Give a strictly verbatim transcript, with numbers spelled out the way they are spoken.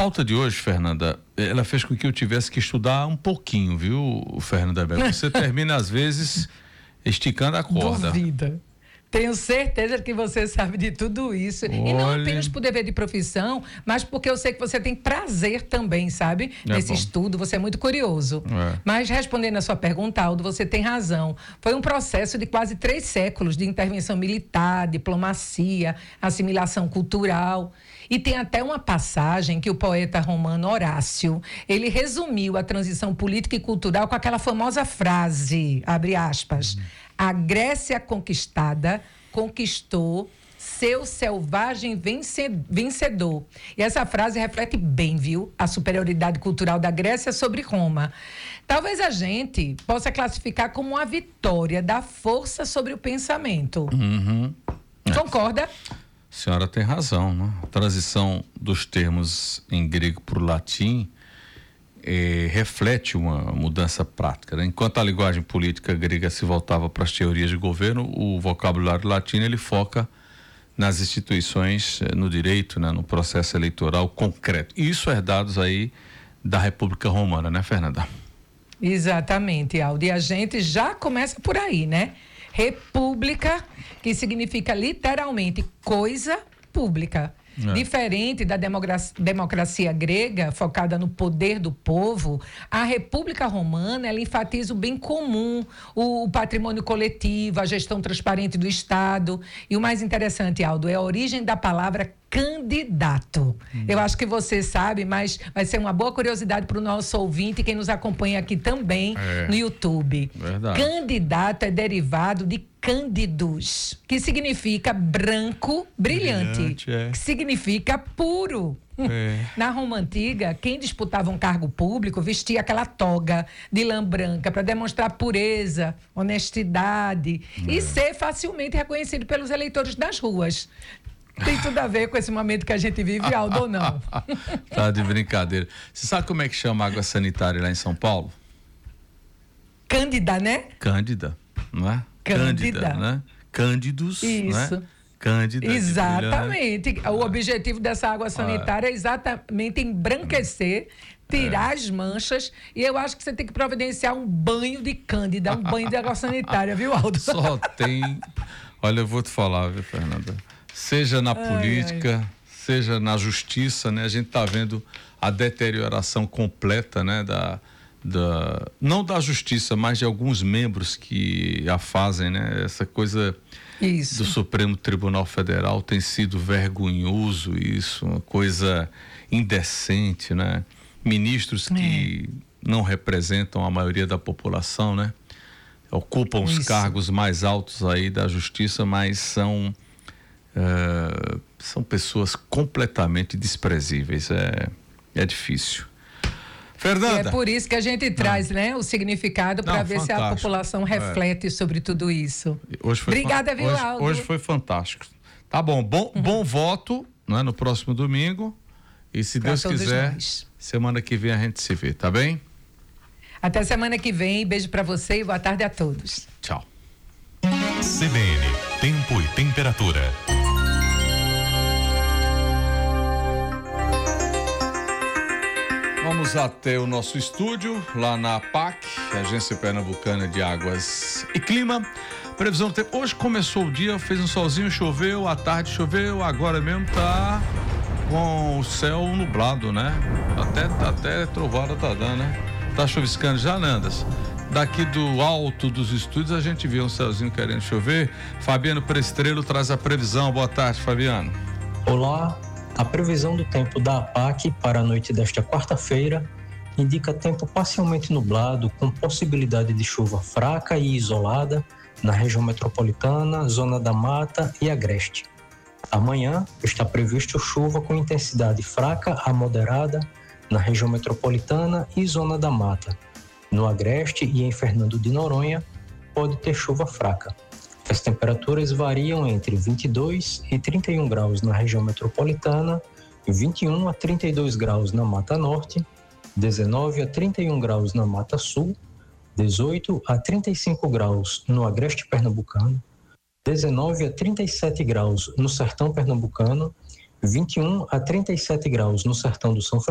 pauta de hoje, Fernanda, ela fez com que eu tivesse que estudar um pouquinho, viu, Fernanda Bel? Você termina, às vezes, esticando a corda. Duvida. Tenho certeza que você sabe de tudo isso. Olha... E não apenas por dever de profissão, mas porque eu sei que você tem prazer também, sabe? É Nesse bom. estudo, você é muito curioso. É. Mas respondendo a sua pergunta, Aldo, você tem razão. Foi um processo de quase três séculos de intervenção militar, diplomacia, assimilação cultural. E tem até uma passagem que o poeta romano Horácio, ele resumiu a transição política e cultural com aquela famosa frase, abre aspas, hum. a Grécia conquistada conquistou seu selvagem vencedor. E essa frase reflete bem, viu, a superioridade cultural da Grécia sobre Roma. Talvez a gente possa classificar como uma vitória da força sobre o pensamento. Uhum. Concorda? A senhora tem razão, né? A transição dos termos em grego para o latim eh, reflete uma mudança prática, né? Enquanto a linguagem política grega se voltava para as teorias de governo, o vocabulário latino ele foca nas instituições, eh, no direito, né? No processo eleitoral concreto. E isso herdados aí da República Romana, né, Fernanda? Exatamente, Aldo. E a gente já começa por aí, né? República, que significa literalmente coisa pública. É. Diferente da democracia, democracia grega, focada no poder do povo, a República Romana, ela enfatiza o bem comum, o, o patrimônio coletivo, a gestão transparente do Estado. E o mais interessante, Aldo, é a origem da palavra candidato. Hum. Eu acho que você sabe, mas vai ser uma boa curiosidade para o nosso ouvinte e quem nos acompanha aqui também é. no YouTube. Verdade. Candidato é derivado de cândidus, que significa branco, brilhante, brilhante é. que significa puro. É. Na Roma Antiga, quem disputava um cargo público vestia aquela toga de lã branca para demonstrar pureza, honestidade é. e ser facilmente reconhecido pelos eleitores das ruas. Tem tudo a ver com esse momento que a gente vive, Aldo, ou não? Tá de brincadeira. Você sabe como é que chama a água sanitária lá em São Paulo? Cândida, né? Cândida, não é? Cândida, Cândida, né? Cândidos, isso. Né? Cândida. Exatamente. Brilhante. O objetivo dessa água sanitária ah. é exatamente embranquecer, tirar é. as manchas, e eu acho que você tem que providenciar um banho de cândida, um banho de água sanitária, viu, Aldo? Só tem... Olha, eu vou te falar, viu, Fernanda? Seja na política, ai, ai. seja na justiça, né? A gente está vendo a deterioração completa, né? Da, da, não da justiça, mas de alguns membros que a fazem, né? Essa coisa isso. do Supremo Tribunal Federal tem sido vergonhoso, isso, uma coisa indecente, né? Ministros que é. não representam a maioria da população, né? Ocupam isso. os cargos mais altos aí da justiça, mas são Uh, são pessoas completamente desprezíveis. É, é difícil. Fernanda. É por isso que a gente traz, ah. né, o significado para ver fantástico. se a população reflete é. sobre tudo isso. Hoje foi Obrigada, viu, hoje, Aldo? Hoje foi fantástico. Tá bom, bom, uhum. bom voto, né, no próximo domingo. E se pra Deus quiser, nós. semana que vem a gente se vê, tá bem? Até semana que vem. Beijo para você e boa tarde a todos. Tchau. C B N, tempo e temperatura. Vamos até o nosso estúdio, lá na APAC, Agência Pernambucana de Águas e Clima. Previsão do tempo. Hoje começou o dia, fez um solzinho, choveu, à tarde choveu, agora mesmo tá com o céu nublado, né? Até, até trovada tá dando, né? Tá chuviscando já, Nandas? Daqui do alto dos estúdios a gente vê um céuzinho querendo chover. Fabiano Prestrelo traz a previsão. Boa tarde, Fabiano. Olá. A previsão do tempo da APAC para a noite desta quarta-feira indica tempo parcialmente nublado, com possibilidade de chuva fraca e isolada na região metropolitana, zona da Mata e Agreste. Amanhã está previsto chuva com intensidade fraca a moderada na região metropolitana e zona da Mata. No Agreste e em Fernando de Noronha pode ter chuva fraca. As temperaturas variam entre vinte e dois e trinta e um graus na região metropolitana, vinte e um a trinta e dois graus na Mata Norte, dezenove a trinta e um graus na Mata Sul, dezoito a trinta e cinco graus no Agreste Pernambucano, dezenove a trinta e sete graus no Sertão Pernambucano, vinte e um a trinta e sete graus no Sertão do São